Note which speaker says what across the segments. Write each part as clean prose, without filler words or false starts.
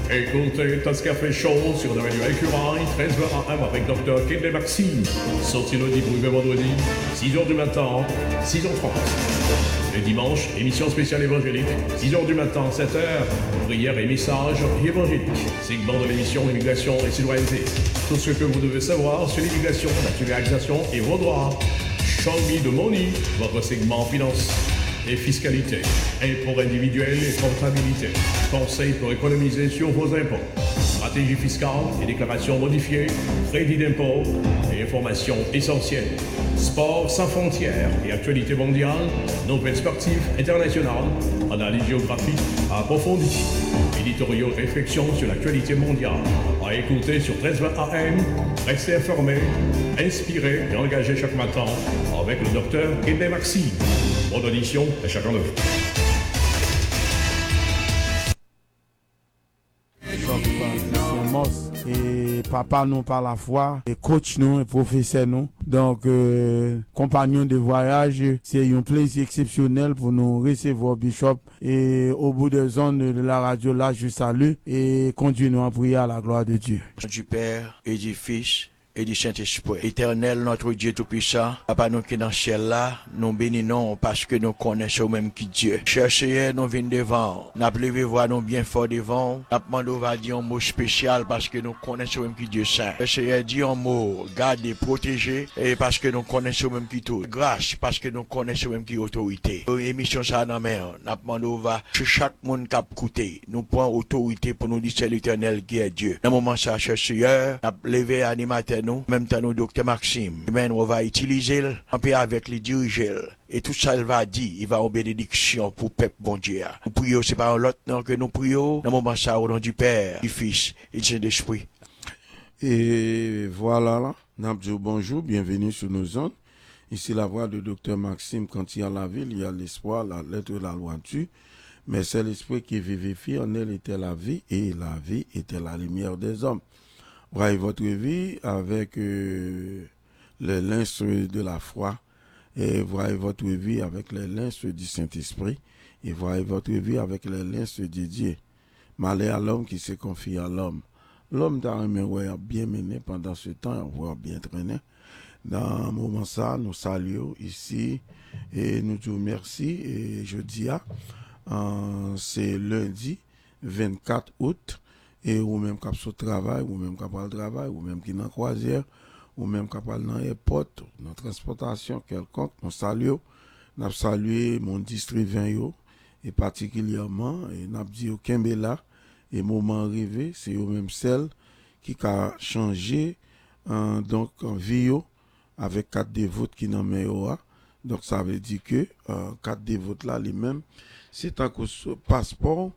Speaker 1: Écoutez Tascafé Show sur WQI 13h AM avec Dr. Kidney Maxime. Sorti lundi pour le vendredi, 6h du matin, 6h30. Les dimanches, émission spéciale évangélique, 6h du matin, 7h, prière et message évangélique. Segment de l'émission Immigration et citoyenneté. Tout ce que vous devez savoir sur l'immigration, naturalisation et vos droits. Show Me the Money, votre segment finance et fiscalité, impôts individuels et comptabilité, conseils pour économiser sur vos impôts, stratégie fiscale et déclaration modifiée, crédit d'impôt et informations essentielles, sport sans frontières et actualité mondiale, nouvelles sportives internationales, analyse géographique approfondie, éditoriaux et réflexions sur l'actualité mondiale, à écouter sur 1320 AM, restez informés, inspirés et engagés chaque matin avec le docteur Kidney Maxime. Bonne audition à chacun de vous.
Speaker 2: Et papa nous par la foi, et coach nous, et professeur nous. Donc, compagnon de voyage, c'est un plaisir exceptionnel pour nous recevoir Bishop. Et au bout des ondes de la radio, là, je salue et continuons à prier à la gloire de Dieu.
Speaker 3: Du Père et du Fils et du Saint-Esprit. Éternel, notre Dieu Tout-Puissant, Papa, nous qui dans le ciel là, nous bénissons parce que nous connaissons même qui Dieu. Cherchez, nous venons devant. Nous plevé voir nous bien fort devant. Nous demandons va dire un mot spécial parce que nous connaissons même qui Dieu saint. Cherchez, dire un mot, garder, protéger, et parce que nous connaissons même qui tout. Grâce, parce que nous connaissons même qui autorité. Émission ça dans mer. Nous demandons va, chez chaque monde qui a écouté, nous prenons autorité pour nous dire c'est l'Éternel qui est Dieu. Dans le moment ça, cherchez, nous levé animateur nous, même temps nous, docteur Maxime, mais on va utiliser en paix avec les dirigeants. Et tout ça, il va dire, il va en bénédiction pour peuple bon Dieu. Nous prions, c'est pas l'autre nom que nous prions, dans le moment ça, au nom du Père, du Fils et du Saint-Esprit.
Speaker 2: Et voilà, là, nous disons bonjour, bienvenue sur nos ondes. Ici la voix de docteur Maxime, quand il y a la ville, il y a l'espoir, la lettre de la loi tue. Mais c'est l'esprit qui vivifie, en elle était la vie, et la vie était la lumière des hommes. Voyez votre vie avec les linces de la foi, et voyez votre vie avec les linces du Saint-Esprit, et voyez votre vie avec les linces de Dieu. Malheur à l'homme qui se confie à l'homme. L'homme t'a bien mené pendant ce temps, on va bien traîner. Dans un moment ça, nous saluons ici, et nous disons merci, et je dis c'est lundi 24 août, et ou même qui sur travail, ou même qui parle travail, ou même qui dans croisière, ou même qui parle dans airport, dans transportation quelconque, nous saluons, nous saluons mon district 20 et particulièrement, et nous dit au Kembela, et moment arrivé, c'est eux même celle qui a changé, donc en vie avec 4 dévotes qui n'en mettent. Donc ça veut dire que 4 dévotes là, les mêmes, c'est un passeport,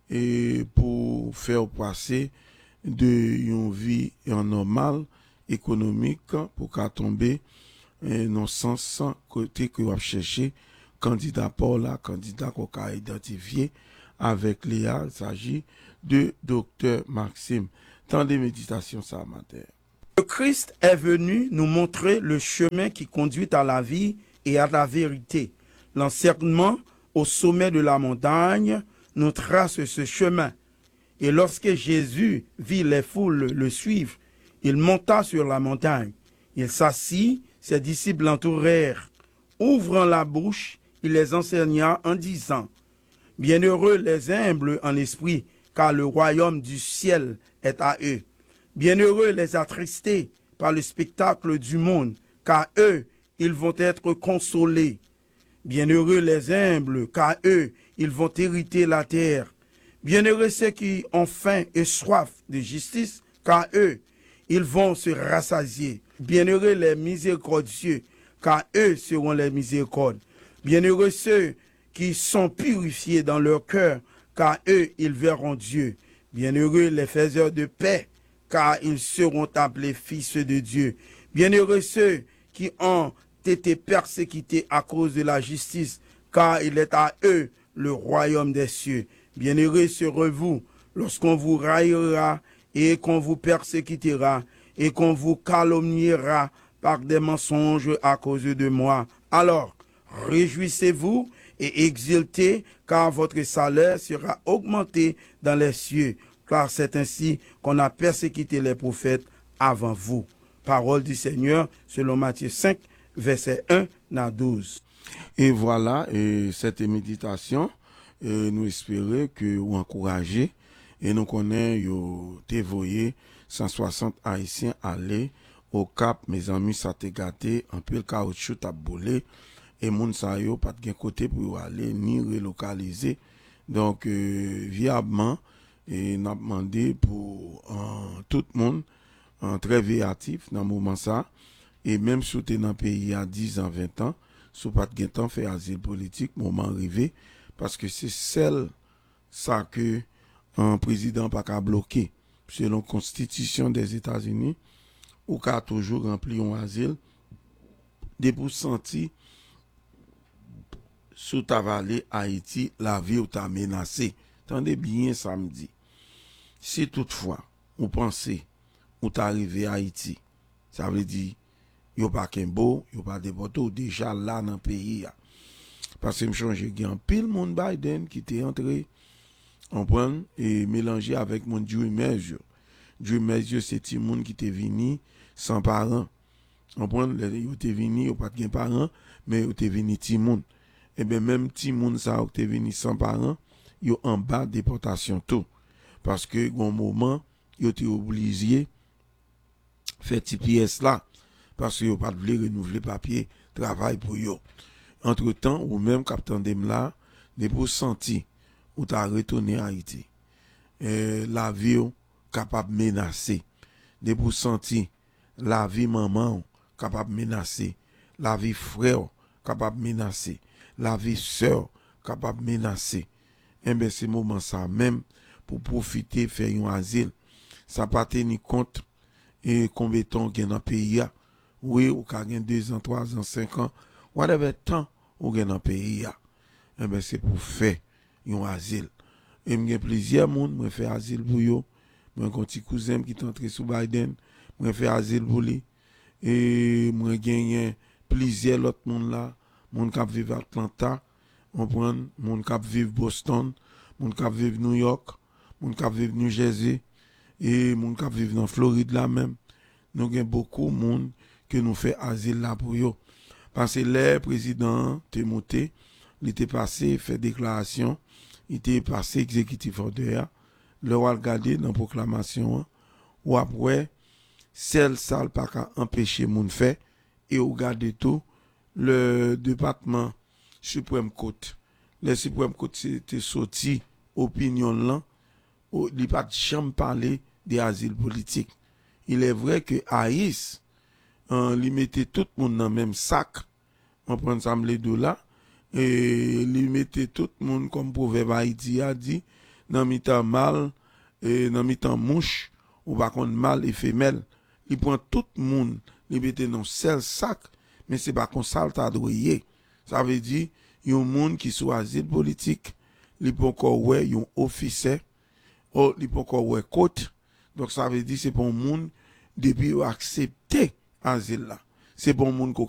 Speaker 2: et pour faire passer de une vie normale économique pour qu'à tomber dans sens côté que va chercher candidat pour la candidat qu'on a identifié avec Léa. Il s'agit de docteur Maxime. Tant de méditation ça matin.
Speaker 4: Le Christ est venu nous montrer le chemin qui conduit à la vie et à la vérité. L'enseignement au sommet de la montagne nous trace ce chemin. Et lorsque Jésus vit les foules le suivre, il monta sur la montagne. Il s'assit, ses disciples l'entourèrent. Ouvrant la bouche, il les enseigna en disant, « Bienheureux les humbles en esprit, car le royaume du ciel est à eux. Bienheureux les attristés par le spectacle du monde, car eux, ils vont être consolés. Bienheureux les humbles, car eux, ils vont hériter la terre. Bienheureux ceux qui ont faim et soif de justice, car eux, ils vont se rassasier. Bienheureux les miséricordieux, car eux seront les miséricordes. Bienheureux ceux qui sont purifiés dans leur cœur, car eux, ils verront Dieu. Bienheureux les faiseurs de paix, car ils seront appelés fils de Dieu. Bienheureux ceux qui ont été persécutés à cause de la justice, car il est à eux le royaume des cieux. Bienheureux serez-vous lorsqu'on vous raillera et qu'on vous persécutera et qu'on vous calomniera par des mensonges à cause de moi. Alors, réjouissez-vous et exultez, car votre salaire sera augmenté dans les cieux. car c'est ainsi qu'on a persécuté les prophètes avant vous. Parole du Seigneur, selon Matthieu 5, verset 1 à 12.
Speaker 2: Et voilà, cette méditation, nous espérons que vous encouragez et nous connaissons que vous voyez 160 Haïtiens aller au Cap, mes amis, ça te gâté, un peu le caoutchouc t'a boulé, et moun sa yo pas de côté pour aller ni relocaliser. Donc, viablement, et n'a demandé pour tout le monde, très véatif dans le moment ça, et même si tu es dans le pays à 10 ans, 20 ans, si pas de temps fait asile politique, moment arrivé, parce que c'est celle ça que un président pas qu'à bloquer. Selon la Constitution des États-Unis, ou qu'a toujours rempli un asile, des pour sentir sous ta vallée Haïti, la vie ou t'a menacé. Tendez bien samedi. Si toutefois, vous pensez, ou t'arrivez à Haïti, ça veut dire, yo pas Kembo, yo pas déporté, ou déjà là dans le pays. Parce que me change, il y a un pile monde Biden qui était entré, on prend, et mélangé avec mon Dieu Mesure. Dieu Mesure, c'est petit monde qui était venu sans parents. On prend, yo était venu, yo pas de parents, mais yo était venu petit monde. Et bien même petit monde ça, yo était venu sans parents, yo en bas déportation tout. Parce que, au moment, yo était obligé faire petit pièce là. Parce que yo pas voulu renouveler papier, travail pour yo. Entre-temps, ou même capitaine Demla, de pour sentir, ou t'as retourné à Haïti. La vie capable menacer. De pour sentir, la vie maman capable menacer. La vie frère capable menacer. La vie sœur capable menacer. Et bien, c'est moment ça même, pour profiter, faire un asile. Ça pas tenir compte, et combien de temps qu'il y a dans le pays. Oui, ou ka gen 2 ans, 3 ans, 5 ans, whatever temps ou gen dans le pays. Eh ben, c'est pour faire un asile. Et m'gen plusieurs monde, moi fait asile pour yo. Moi un petit cousin qui est entré sous Biden, moi fait asile pour lui. Et moi gen plusieurs autres monde là, monde qui vivent à Atlanta, on prend monde qui vivent Boston, monde qui vivent New York, monde qui vivent New Jersey et monde qui vivent dans Floride là même. Nous gen beaucoup de monde que nous fait asile là pour yo. Parce que le président te monté, il était passé, fait déclaration, il était passé exécutif order, le roi regardé dans la proclamation, ou après, celle salle pas qu'à empêcher moun fait, et ou garder tout, le département Suprême Court. Le Suprême Court c'était sorti, opinion là, il pas de jamais parler des asiles politiques. Il est vrai que Haïs, il mettait tout le monde dans le même sac, on prend ça les deux là, et il mettait tout le monde comme proverbe Haïti a dit, dans mi-temps mal, et dans mi-temps mouche, ou par contre mal et femelle, il prend tout le monde, il mettait dans seul sac, mais c'est pas comme ça le tadouiller. Ça veut dire, il y a un monde qui soit asile politique, il peut encore ouais, un officier, ou il peut encore ouais côte, donc ça veut dire c'est pour un monde depuis accepter asile là. C'est pour un monde qui